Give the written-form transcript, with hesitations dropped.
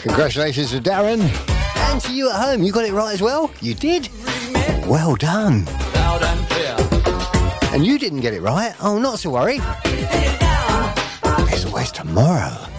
Congratulations to Darren. And to you at home. You got it right as well? You did? Well done. Loud and clear. And you didn't get it right? Oh, not to worry. There's always tomorrow.